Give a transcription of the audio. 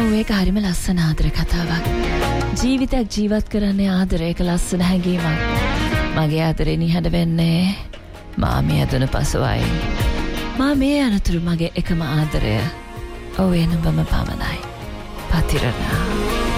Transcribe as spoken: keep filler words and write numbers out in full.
ඔව් ඒක හරිම ලස්සන ආදර කතාවක්. ජීවිතයක් ජීවත් කරන්නේ ආදරයක ලස්සන හැඟීමක්. මගේ ආදරේ නිහඬ වෙන්නේ මා මේ අදුන පසුවයි. මා මේ අනතුරු මගේ එකම ආදරය. ඔව් එනබම පමණයි. පතිරණා.